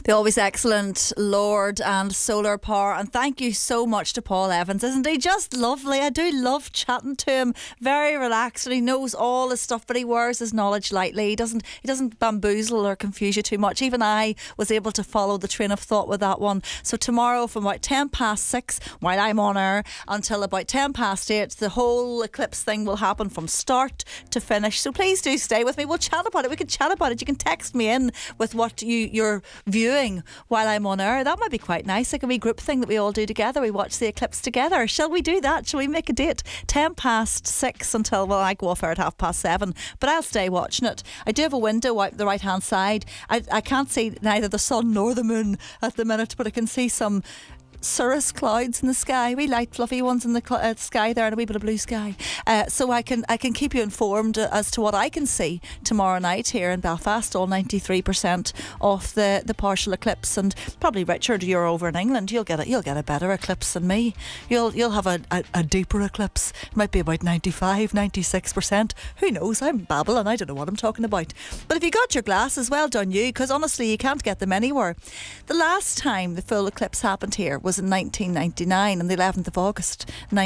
The always excellent Lord and Solar Power, and thank you so much to Paul Evans. Isn't he just lovely? I do love chatting to him. Very relaxed, and he knows all his stuff, but he wears his knowledge lightly. He doesn't bamboozle or confuse you too much. Even I was able to follow the train of thought with that one. So tomorrow from about 6:10 while I'm on air until about 8:10, the whole eclipse thing will happen from start to finish. So please do stay with me. We'll chat about it. We can chat about it. You can text me in with what you're viewing while I'm on air. That might be quite nice, like a wee group thing that we all do together. We watch the eclipse together. Shall we do that? Shall we make a date? 6:10 until, well, I go off air at 7:30, but I'll stay watching it. I do have a window out the right hand side. I can't see neither the sun nor the moon at the minute, but I can see some cirrus clouds in the sky, wee light fluffy ones in the sky there, and a wee bit of blue sky, so I can keep you informed as to what I can see tomorrow night here in Belfast. All 93% off the partial eclipse, and probably Richard, you're over in England, you'll get a better eclipse than me. You'll have a deeper eclipse. It might be about 95-96%. Who knows? I'm babbling, I don't know what I'm talking about. But if you got your glasses, well done you, because honestly you can't get them anywhere. The last time the full eclipse happened here was in 1999, on the 11th of August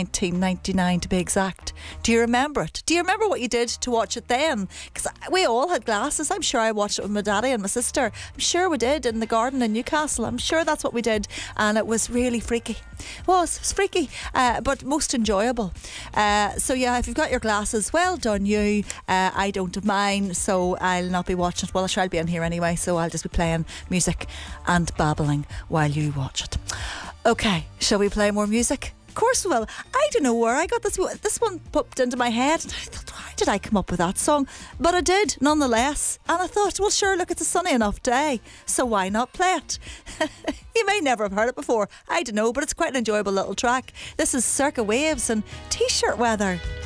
1999 to be exact. Do you remember it? Do you remember what you did to watch it then? Because we all had glasses. I'm sure I watched it with my daddy and my sister. I'm sure we did, in the garden in Newcastle. I'm sure that's what we did, and it was really freaky. It was freaky, but most enjoyable. So yeah, if you've got your glasses, well done you. I don't have mine, so I'll not be watching it. Well, I'll be in here anyway, so I'll just be playing music and babbling while you watch it. Okay, shall we play more music? Of course we will. I don't know where I got this one popped into my head, and I thought, why did I come up with that song? But I did nonetheless, and I thought, well sure, look, it's a sunny enough day, so why not play it? You may never have heard it before, I don't know, but it's quite an enjoyable little track. This is Circa Waves and T-shirt weather.